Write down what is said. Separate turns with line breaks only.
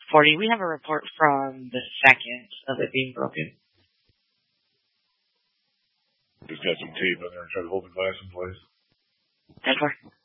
40. We have a report from the second of it being broken.
Just got some tape in there and try to hold the glass in place.
10-4.